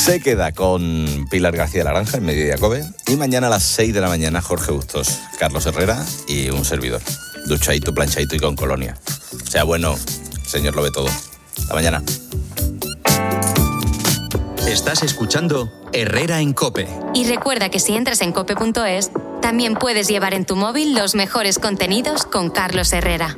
Se queda con Pilar García Laranja en Mediodía COPE. Y mañana a las 6 de la mañana Jorge Bustos, Carlos Herrera y un servidor. Duchadito, planchadito y con colonia. O sea, bueno, señor lo ve todo. Hasta mañana. Estás escuchando Herrera en COPE. Y recuerda que si entras en cope.es, también puedes llevar en tu móvil los mejores contenidos con Carlos Herrera.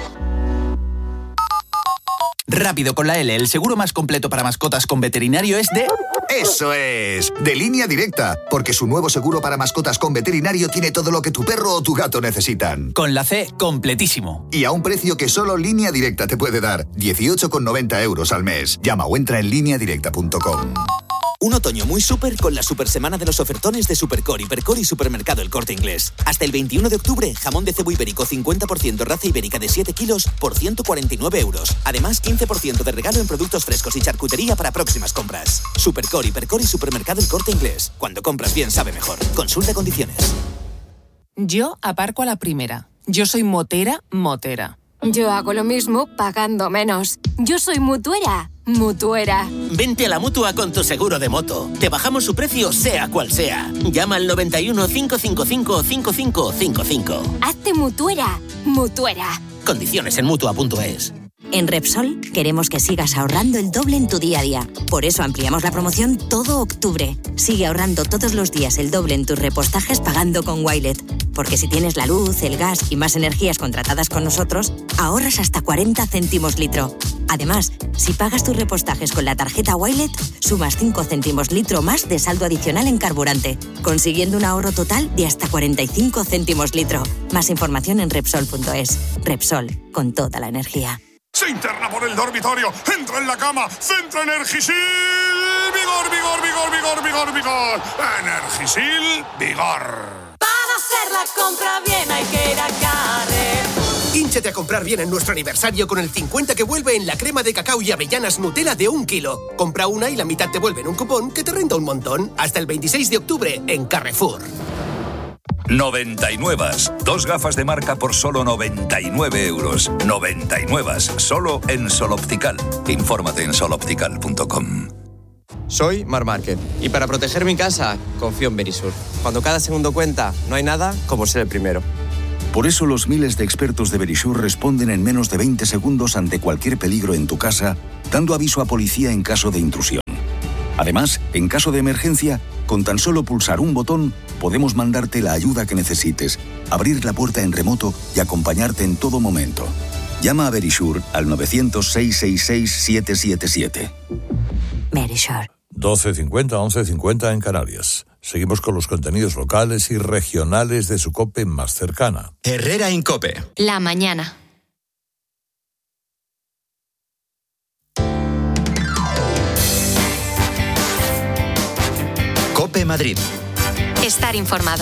Rápido con la L, el seguro más completo para mascotas con veterinario es de... ¡Eso es! De Línea Directa, porque su nuevo seguro para mascotas con veterinario tiene todo lo que tu perro o tu gato necesitan. Con la C, completísimo. Y a un precio que solo Línea Directa te puede dar, 18,90 € al mes. Llama o entra en lineadirecta.com. Un otoño muy súper con la super semana de los ofertones de Supercore, Hipercor y Supermercado El Corte Inglés. Hasta el 21 de octubre, jamón de cebo ibérico 50% raza ibérica de 7 kilos por 149 €. Además, 15% de regalo en productos frescos y charcutería para próximas compras. Supercore, Hipercor y Supermercado El Corte Inglés. Cuando compras bien, sabe mejor. Consulta condiciones. Yo aparco a la primera. Yo soy motera. Yo hago lo mismo pagando menos. Yo soy mutuera. Vente a la Mutua con tu seguro de moto. Te bajamos su precio sea cual sea. Llama al 91 555 5555. Hazte mutuera. Condiciones en Mutua.es. En Repsol queremos que sigas ahorrando el doble en tu día a día. Por eso ampliamos la promoción todo octubre. Sigue ahorrando todos los días el doble en tus repostajes pagando con Wilet. Porque si tienes la luz, el gas y más energías contratadas con nosotros, ahorras hasta 40 céntimos litro. Además, si pagas tus repostajes con la tarjeta Wilet, sumas 5 céntimos litro más de saldo adicional en carburante, consiguiendo un ahorro total de hasta 45 céntimos litro. Más información en Repsol.es. Repsol, con toda la energía. Se interna por el dormitorio, entra en la cama, centra Energisil, vigor. Energisil, vigor. Para hacer la compra bien hay que ir a Carrefour. Hínchate a comprar bien en nuestro aniversario con el 50 que vuelve en la crema de cacao y avellanas Nutella de 1 kilo. Compra una y la mitad te vuelve en un cupón que te renta un montón. Hasta el 26 de octubre en Carrefour. 99. 2 gafas de marca por solo 99 €. 99. Solo en Sol Optical. Infórmate en soloptical.com. Soy Marc Márquez y para proteger mi casa confío en Verisur. Cuando cada segundo cuenta, no hay nada como ser el primero. Por eso los miles de expertos de Verisur responden en menos de 20 segundos ante cualquier peligro en tu casa, dando aviso a policía en caso de intrusión. Además, en caso de emergencia, con tan solo pulsar un botón, podemos mandarte la ayuda que necesites, abrir la puerta en remoto y acompañarte en todo momento. Llama a Verisur al 900-666-777. Verisur. 12:50, 11:50 en Canarias. Seguimos con los contenidos locales y regionales de su COPE más cercana. Herrera en COPE. La mañana. COPE Madrid. Estar informado.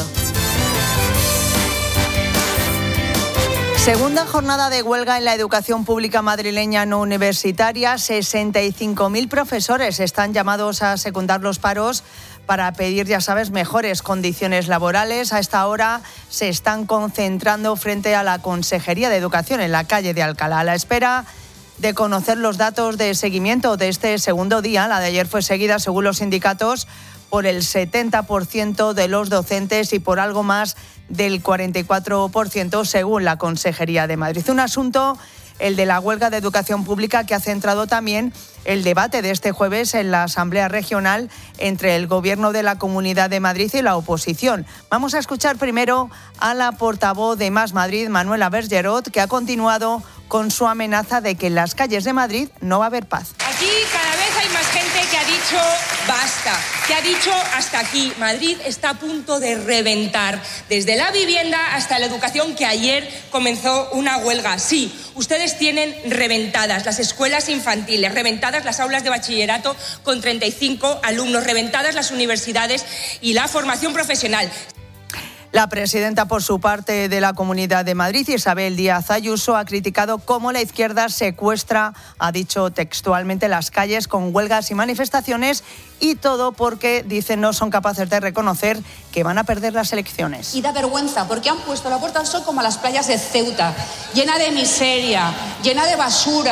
Segunda jornada de huelga en la educación pública madrileña no universitaria. 65.000 profesores están llamados a secundar los paros para pedir, ya sabes, mejores condiciones laborales. A esta hora se están concentrando frente a la Consejería de Educación en la calle de Alcalá, a la espera de conocer los datos de seguimiento de este segundo día. La de ayer fue seguida, según los sindicatos, por el 70% de los docentes y por algo más del 44% según la Consejería de Madrid. Un asunto, el de la huelga de educación pública, que ha centrado también el debate de este jueves en la Asamblea Regional entre el Gobierno de la Comunidad de Madrid y la oposición. Vamos a escuchar primero a la portavoz de Más Madrid, Manuela Bergerot, que ha continuado con su amenaza de que en las calles de Madrid no va a haber paz. Aquí cada vez hay más gente que ha dicho basta, que ha dicho hasta aquí. Madrid está a punto de reventar, desde la vivienda hasta la educación, que ayer comenzó una huelga. Sí, ustedes tienen reventadas las escuelas infantiles, reventadas las aulas de bachillerato con 35 alumnos, reventadas las universidades y la formación profesional. La presidenta, por su parte, de la Comunidad de Madrid, Isabel Díaz Ayuso, ha criticado cómo la izquierda secuestra, ha dicho textualmente, las calles con huelgas y manifestaciones, y todo porque, dicen, no son capaces de reconocer que van a perder las elecciones. Y da vergüenza, porque han puesto la Puerta del Sol como a las playas de Ceuta, llena de miseria, llena de basura,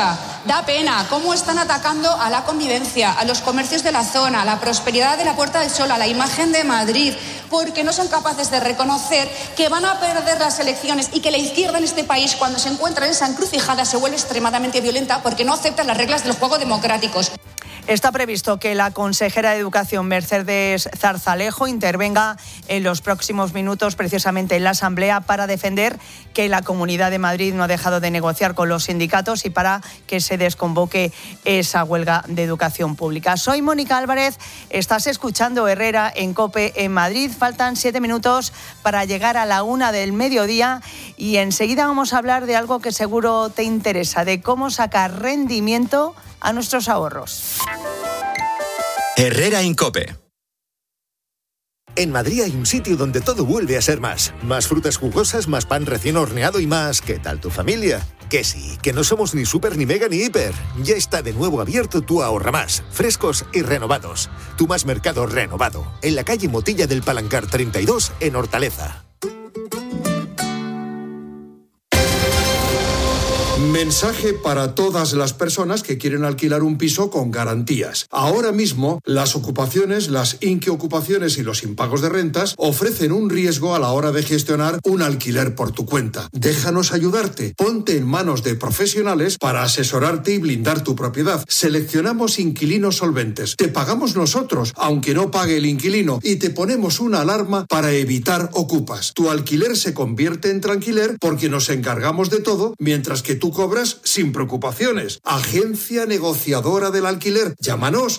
Da pena cómo están atacando a la convivencia, a los comercios de la zona, a la prosperidad de la Puerta del Sol, a la imagen de Madrid, porque no son capaces de reconocer que van a perder las elecciones y que la izquierda en este país, cuando se encuentra en esa encrucijada, se vuelve extremadamente violenta porque no aceptan las reglas del juego democráticos. Está previsto que la consejera de Educación, Mercedes Zarzalejo, intervenga en los próximos minutos precisamente en la Asamblea para defender que la Comunidad de Madrid no ha dejado de negociar con los sindicatos y para que se desconvoque esa huelga de educación pública. Soy Mónica Álvarez, estás escuchando Herrera en COPE en Madrid. Faltan 7 minutos para llegar a la 1 del mediodía y enseguida vamos a hablar de algo que seguro te interesa, de cómo sacar rendimiento a nuestros ahorros. Herrera en COPE. En Madrid hay un sitio donde todo vuelve a ser más. Más frutas jugosas, más pan recién horneado y más... ¿Qué tal tu familia? Que sí, que no somos ni súper, ni mega, ni hiper. Ya está de nuevo abierto tu Ahorra Más. Frescos y renovados. Tu Más Mercado renovado. En la calle Motilla del Palancar 32, en Hortaleza. Mensaje para todas las personas que quieren alquilar un piso con garantías. Ahora mismo, las ocupaciones, las inquiocupaciones y los impagos de rentas ofrecen un riesgo a la hora de gestionar un alquiler por tu cuenta. Déjanos ayudarte. Ponte en manos de profesionales para asesorarte y blindar tu propiedad. Seleccionamos inquilinos solventes. Te pagamos nosotros, aunque no pague el inquilino, y te ponemos una alarma para evitar ocupas. Tu alquiler se convierte en tranquiler porque nos encargamos de todo, mientras que tú cobras sin preocupaciones. Agencia negociadora del alquiler. Llámanos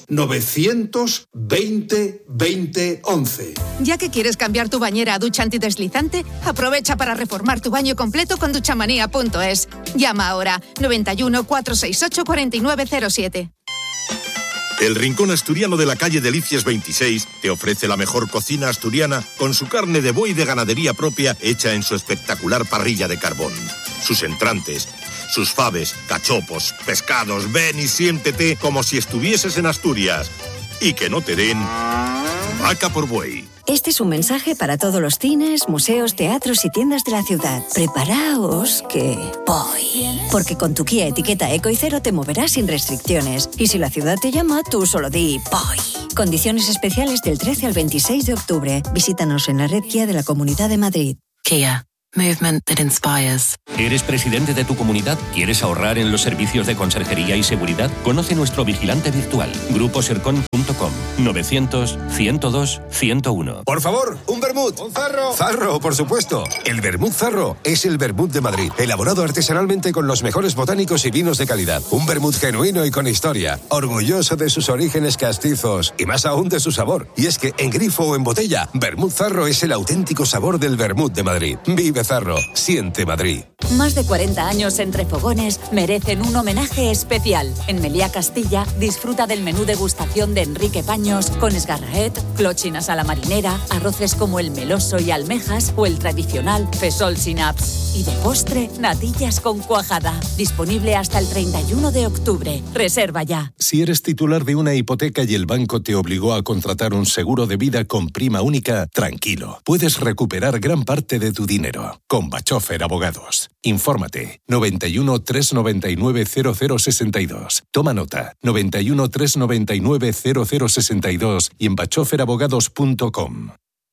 920 20 11. Ya que quieres cambiar tu bañera a ducha antideslizante, aprovecha para reformar tu baño completo con duchamanía.es. Llama ahora 91 468 4907. El Rincón Asturiano de la calle Delicias 26 te ofrece la mejor cocina asturiana con su carne de buey de ganadería propia hecha en su espectacular parrilla de carbón. Sus entrantes, sus faves, cachopos, pescados, ven y siéntete como si estuvieses en Asturias. Y que no te den vaca por buey. Este es un mensaje para todos los cines, museos, teatros y tiendas de la ciudad. Preparaos que voy. Porque con tu Kia etiqueta Eco y Cero te moverás sin restricciones. Y si la ciudad te llama, tú solo di voy. Condiciones especiales del 13 al 26 de octubre. Visítanos en la red Kia de la Comunidad de Madrid. Kia. Movement that inspires. ¿Eres presidente de tu comunidad? ¿Quieres ahorrar en los servicios de conserjería y seguridad? Conoce nuestro vigilante virtual. Gruposercon.com 900-102-101. Por favor, un vermut. Un zarro. Zarro, por supuesto. El vermut Zarro es el vermut de Madrid, elaborado artesanalmente con los mejores botánicos y vinos de calidad. Un vermut genuino y con historia, orgulloso de sus orígenes castizos y más aún de su sabor. Y es que en grifo o en botella, vermut Zarro es el auténtico sabor del vermut de Madrid. Vive Zarro, siente Madrid. Más de 40 años entre fogones merecen un homenaje especial. En Meliá Castilla disfruta del menú degustación de Enrique Paños con esgarraet, clochinas a la marinera, arroces como el meloso y almejas o el tradicional fesol sin apps. Y de postre, natillas con cuajada. Disponible hasta el 31 de octubre. Reserva ya. Si eres titular de una hipoteca y el banco te obligó a contratar un seguro de vida con prima única, tranquilo. Puedes recuperar gran parte de tu dinero. Con Bachofer Abogados. Infórmate. 91 399 0062. Toma nota. 91 399 0062 y en bachoferabogados.com.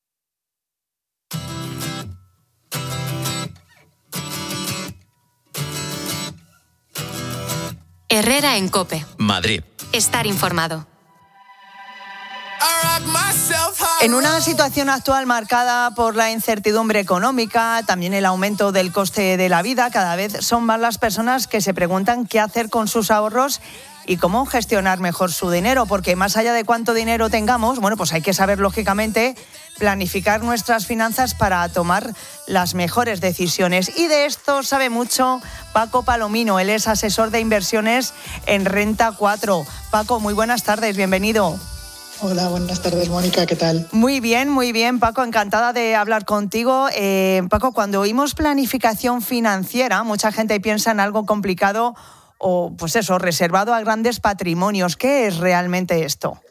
Herrera en COPE. Madrid. Estar informado. En una situación actual marcada por la incertidumbre económica, también el aumento del coste de la vida, cada vez son más las personas que se preguntan qué hacer con sus ahorros y cómo gestionar mejor su dinero, porque más allá de cuánto dinero tengamos, bueno, pues hay que saber, lógicamente, planificar nuestras finanzas para tomar las mejores decisiones. Y de esto sabe mucho Paco Palomino, él es asesor de inversiones en Renta 4. Paco, muy buenas tardes, bienvenido. Hola, buenas tardes, Mónica, ¿qué tal? Muy bien, Paco, encantada de hablar contigo. Paco, cuando oímos planificación financiera, mucha gente piensa en algo complicado o, pues eso, reservado a grandes patrimonios. ¿Qué es realmente esto?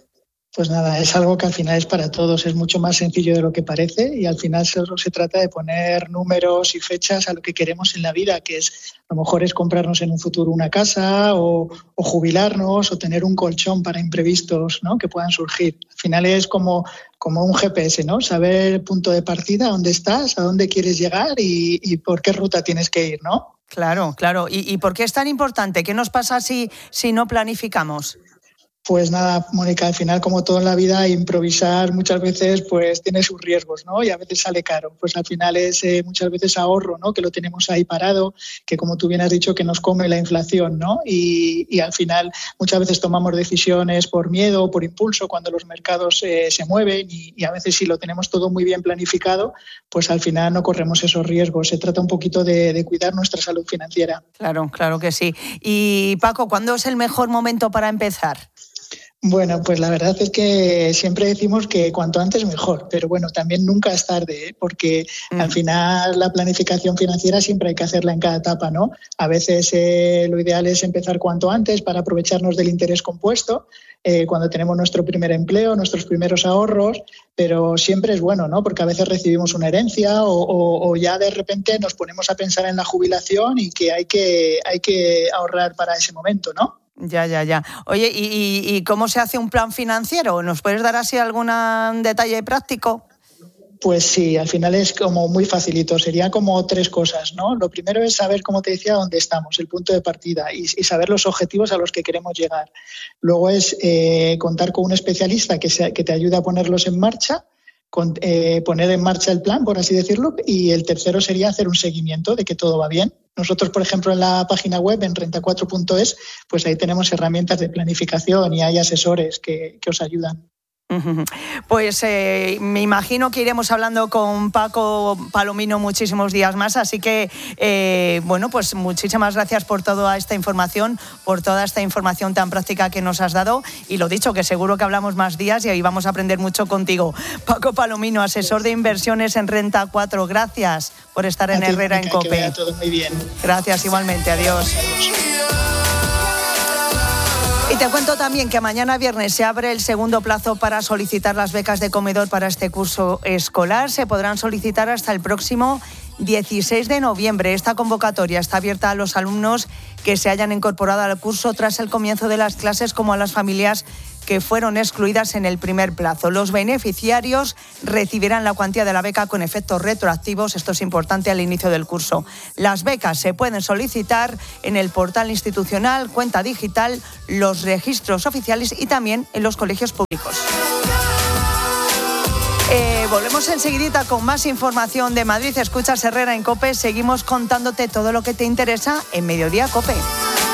Pues nada, es algo que al final es para todos, es mucho más sencillo de lo que parece y al final solo se trata de poner números y fechas a lo que queremos en la vida, que es a lo mejor es comprarnos en un futuro una casa o jubilarnos o tener un colchón para imprevistos, ¿no?, que puedan surgir. Al final es como un GPS, ¿no? Saber el punto de partida, dónde estás, a dónde quieres llegar y por qué ruta tienes que ir, ¿no? Claro. ¿Y por qué es tan importante? ¿Qué nos pasa si no planificamos? Pues nada, Mónica, al final, como todo en la vida, improvisar muchas veces pues tiene sus riesgos, ¿no? Y a veces sale caro. Pues al final es muchas veces ahorro, ¿no?, que lo tenemos ahí parado, que como tú bien has dicho, que nos come la inflación, ¿no? Y al final muchas veces tomamos decisiones por miedo o por impulso cuando los mercados se mueven y a veces si lo tenemos todo muy bien planificado, pues al final no corremos esos riesgos. Se trata un poquito de cuidar nuestra salud financiera. Claro que sí. Y Paco, ¿cuándo es el mejor momento para empezar? Bueno, pues la verdad es que siempre decimos que cuanto antes mejor, pero bueno, también nunca es tarde, ¿eh? Porque al final la planificación financiera siempre hay que hacerla en cada etapa, ¿no? A veces lo ideal es empezar cuanto antes para aprovecharnos del interés compuesto, cuando tenemos nuestro primer empleo, nuestros primeros ahorros, pero siempre es bueno, ¿no? Porque a veces recibimos una herencia o ya de repente nos ponemos a pensar en la jubilación y que hay que ahorrar para ese momento, ¿no? Ya. Oye, ¿y cómo se hace un plan financiero? ¿Nos puedes dar así algún detalle práctico? Pues sí, al final es como muy facilito. Sería como 3 cosas, ¿no? Lo primero es saber, como te decía, dónde estamos, el punto de partida y saber los objetivos a los que queremos llegar. Luego es contar con un especialista que te ayude a ponerlos en marcha, poner en marcha el plan, por así decirlo, y el tercero sería hacer un seguimiento de que todo va bien. Nosotros, por ejemplo, en la página web, en renta4.es, pues ahí tenemos herramientas de planificación y hay asesores que os ayudan. Pues me imagino que iremos hablando con Paco Palomino muchísimos días más, así que pues muchísimas gracias por toda esta información, tan práctica que nos has dado y lo dicho, que seguro que hablamos más días y ahí vamos a aprender mucho contigo. Paco Palomino, asesor de inversiones en Renta 4, gracias por estar en Herrera en COPE. Que vaya todo muy bien. Gracias, igualmente, adiós. Y te cuento también que mañana viernes se abre el segundo plazo para solicitar las becas de comedor para este curso escolar. Se podrán solicitar hasta el próximo 16 de noviembre. Esta convocatoria está abierta a los alumnos que se hayan incorporado al curso tras el comienzo de las clases, como a las familias que fueron excluidas en el primer plazo. Los beneficiarios recibirán la cuantía de la beca con efectos retroactivos, esto es importante, al inicio del curso. Las becas se pueden solicitar en el portal institucional, cuenta digital, los registros oficiales y también en los colegios públicos. Volvemos enseguidita con más información de Madrid. Escuchas Herrera en COPE. Seguimos contándote todo lo que te interesa en Mediodía COPE.